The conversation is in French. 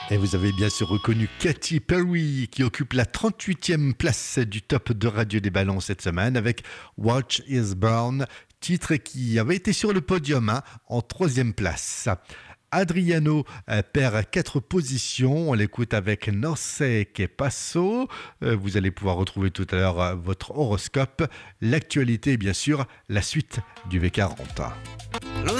Et vous avez bien sûr reconnu Katy Perry qui occupe la 38e place du top de Radio des Ballons cette semaine avec Watch Is Burn, titre qui avait été sur le podium en 3e place. Adriano perd 4 positions, on l'écoute avec No Sé Que Paso. Vous allez pouvoir retrouver tout à l'heure votre horoscope, l'actualité et bien sûr la suite du V40.